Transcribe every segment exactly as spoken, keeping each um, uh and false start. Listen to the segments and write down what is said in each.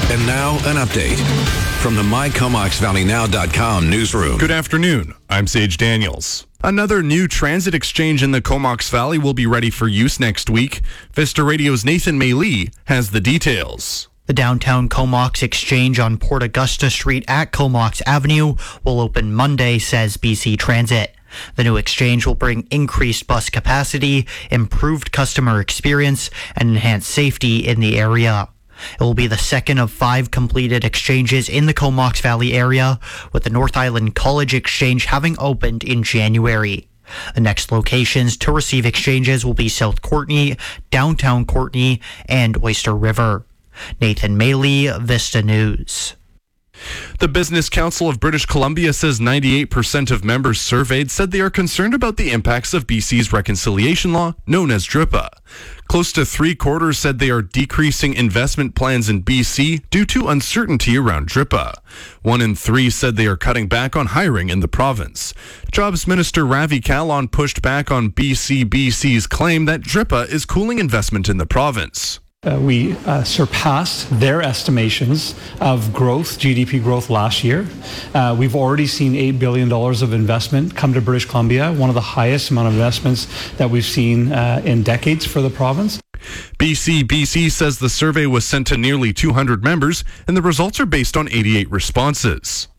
And now, an update from the my comox valley now dot com newsroom. Good afternoon. I'm Sage Daniels. Another new transit exchange in the Comox Valley will be ready for use next week. Vista Radio's Nathan Maylee has the details. The downtown Comox Exchange on Port Augusta Street at Comox Avenue will open Monday, says B C Transit. The new exchange will bring increased bus capacity, improved customer experience, and enhanced safety in the area. It will be the second of five completed exchanges in the Comox Valley area, with the North Island College Exchange having opened in January. The next locations to receive exchanges will be South Courtenay, Downtown Courtenay, and Oyster River. Nathan Maylee, Vista News. The Business Council of British Columbia says ninety-eight percent of members surveyed said they are concerned about the impacts of B C's reconciliation law, known as D R I P A. Close to three-quarters said they are decreasing investment plans in B C due to uncertainty around D R I P A. One in three said they are cutting back on hiring in the province. Jobs Minister Ravi Kahlon pushed back on B C B C's claim that D R I P A is cooling investment in the province. Uh, we uh, surpassed their estimations of growth, G D P growth last year. Uh, we've already seen eight billion dollars of investment come to British Columbia, one of the highest amount of investments that we've seen uh, in decades for the province. B C B C says the survey was sent to nearly two hundred members, and the results are based on eighty-eight responses.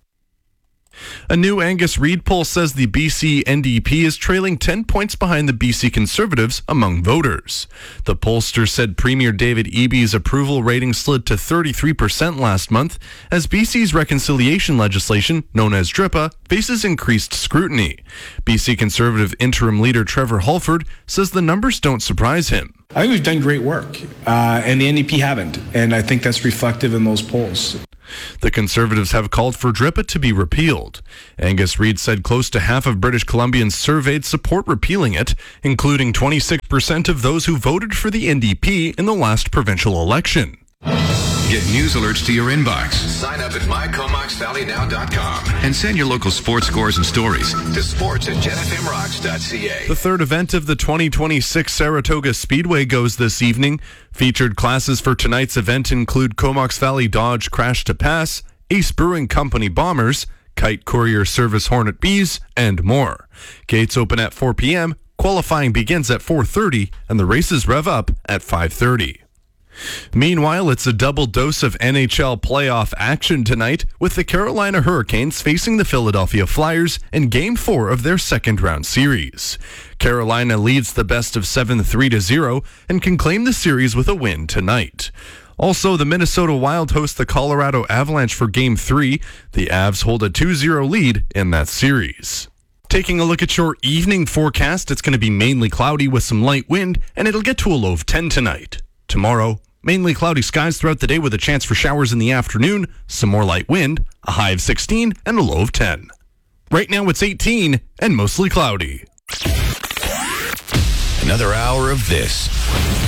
A new Angus Reid poll says the B C N D P is trailing ten points behind the B C Conservatives among voters. The pollster said Premier David Eby's approval rating slid to thirty-three percent last month as B C's reconciliation legislation, known as D R I P A, faces increased scrutiny. B C Conservative interim leader Trevor Halford says the numbers don't surprise him. I think we've done great work, uh, and the N D P haven't, and I think that's reflective in those polls. The Conservatives have called for D R I P A to be repealed. Angus Reid said close to half of British Columbians surveyed support repealing it, including twenty-six percent of those who voted for the N D P in the last provincial election. Get news alerts to your inbox. Sign up at my comox valley now dot com and send your local sports scores and stories to sports at gen f m rocks dot c a. The third event of the twenty twenty-six Saratoga Speedway goes this evening. Featured classes for tonight's event include Comox Valley Dodge Crash to Pass, Ace Brewing Company Bombers, Kite Courier Service Hornet Bees, and more. Gates open at four p.m., qualifying begins at four thirty, and the races rev up at five thirty. Meanwhile, it's a double dose of N H L playoff action tonight with the Carolina Hurricanes facing the Philadelphia Flyers in Game four of their second-round series. Carolina leads the best of seven three to zero and can claim the series with a win tonight. Also, the Minnesota Wild host the Colorado Avalanche for Game three. The Avs hold a two zero lead in that series. Taking a look at your evening forecast, it's going to be mainly cloudy with some light wind, and it'll get to a low of ten tonight. Tomorrow, mainly cloudy skies throughout the day with a chance for showers in the afternoon, some more light wind, a high of sixteen, and a low of ten. Right now it's eighteen and mostly cloudy. Another hour of this